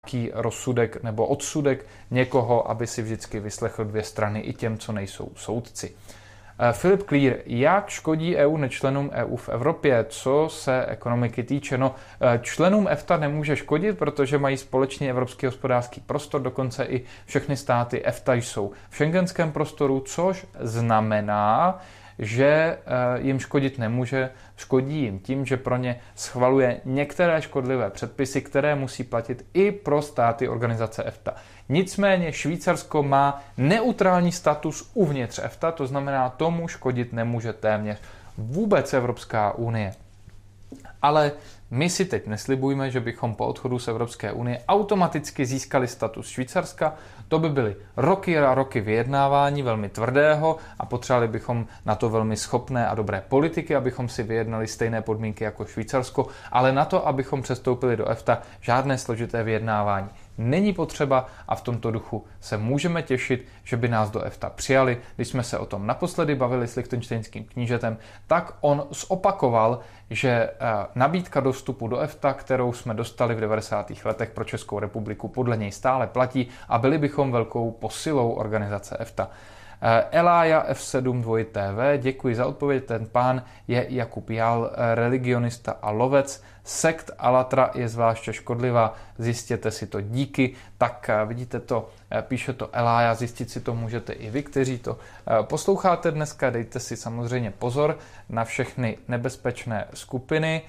rozsudek nebo odsudek někoho, aby si vždycky vyslechl dvě strany i těm, co nejsou soudci. Filip Klír, jak škodí EU nečlenům EU v Evropě, co se ekonomiky týče? No, členům EFTA nemůže škodit, protože mají společný evropský hospodářský prostor, dokonce i všechny státy EFTA jsou v schengenském prostoru, což znamená, že jim škodit nemůže, škodí jim tím, že pro ně schvaluje některé škodlivé předpisy, které musí platit i pro státy organizace EFTA. Nicméně Švýcarsko má neutrální status uvnitř EFTA, to znamená, tomu škodit nemůže téměř vůbec Evropská unie. Ale my si teď neslibujme, že bychom po odchodu z Evropské unie automaticky získali status Švýcarska. To by byly roky a roky vyjednávání velmi tvrdého a potřebovali bychom na to velmi schopné a dobré politiky, abychom si vyjednali stejné podmínky jako Švýcarsko, ale na to, abychom přestoupili do EFTA, žádné složité vyjednávání není potřeba a v tomto duchu se můžeme těšit, že by nás do EFTA přijali. Když jsme se o tom naposledy bavili s lichtenštejnským knížetem, tak on zopakoval, že nabídka do vstupu do EFTA, kterou jsme dostali v 90. letech pro Českou republiku, podle něj stále platí a byli bychom velkou posilou organizace EFTA. Elája F7 2TV, děkuji za odpověď, ten pán je Jakub Jál, religionista a lovec. Sekt Alatra je zvláště škodlivá, zjistěte si to, díky. Tak vidíte to, píše to Elája, zjistit si to můžete i vy, kteří to posloucháte dneska, dejte si samozřejmě pozor na všechny nebezpečné skupiny.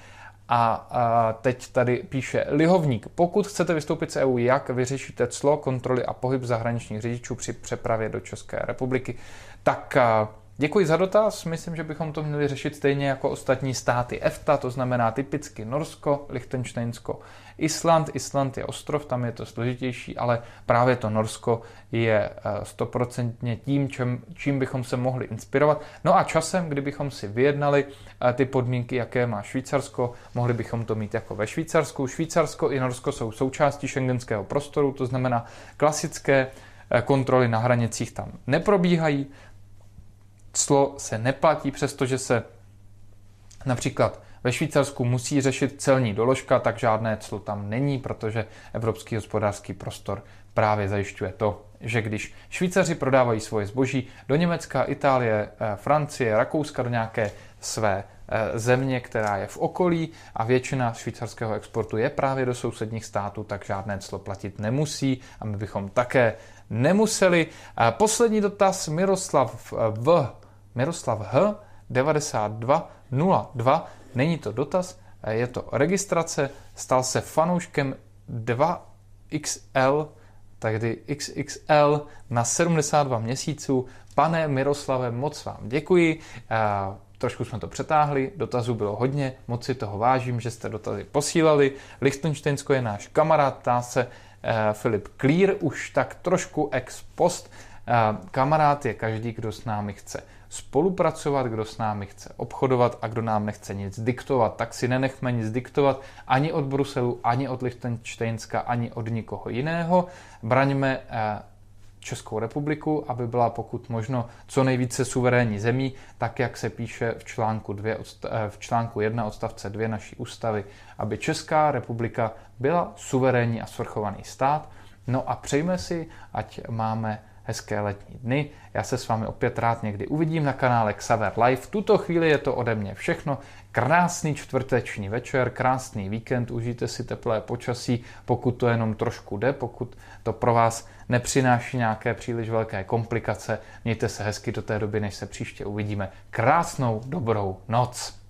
A teď tady píše Lihovník. Pokud chcete vystoupit z EU, jak vyřešíte clo, kontroly a pohyb zahraničních řidičů při přepravě do České republiky? Tak děkuji za dotaz. Myslím, že bychom to měli řešit stejně jako ostatní státy EFTA, to znamená typicky Norsko, Lichtenštejnsko, Island. Island je ostrov, tam je to složitější, ale právě to Norsko je 100% tím, čím bychom se mohli inspirovat. No a časem, kdybychom si vyjednali ty podmínky, jaké má Švýcarsko, mohli bychom to mít jako ve Švýcarsku. Švýcarsko i Norsko jsou součástí schengenského prostoru, to znamená klasické kontroly na hranicích tam neprobíhají. Clo se neplatí, přestože se například ve Švýcarsku musí řešit celní doložka, tak žádné clo tam není, protože Evropský hospodářský prostor právě zajišťuje to, že když Švýcaři prodávají svoje zboží do Německa, Itálie, Francie, Rakouska, do nějaké své země, která je v okolí a většina švýcarského exportu je právě do sousedních států, tak žádné clo platit nemusí a my bychom také nemuseli. Poslední dotaz Miroslav H. 9202. Není to dotaz, je to registrace. Stal se fanouškem 2XL, tedy XXL na 72 měsíců. Pane Miroslave, moc vám děkuji. Trošku jsme to přetáhli, dotazů bylo hodně, moc si toho vážím, že jste dotazy posílali. Lichtenštejnsko je náš kamarád, ptá se Filip Klír, už tak trošku ex post. Kamarád je každý, kdo s námi chce spolupracovat, kdo s námi chce obchodovat a kdo nám nechce nic diktovat. Tak si nenechme nic diktovat ani od Bruselu, ani od Lichtenštejnska, ani od nikoho jiného. Braňme Českou republiku, aby byla pokud možno co nejvíce suverénní zemí, tak jak se píše v článku 1 odstavce 2 naší ústavy, aby Česká republika byla suverénní a svrchovaný stát. No a přejme si, ať máme hezké letní dny. Já se s vámi opět rád někdy uvidím na kanále Xaver Live. V tuto chvíli je to ode mě všechno. Krásný čtvrteční večer, krásný víkend, užijte si teplé počasí, pokud to jenom trošku jde, pokud to pro vás nepřináší nějaké příliš velké komplikace. Mějte se hezky do té doby, než se příště uvidíme. Krásnou dobrou noc.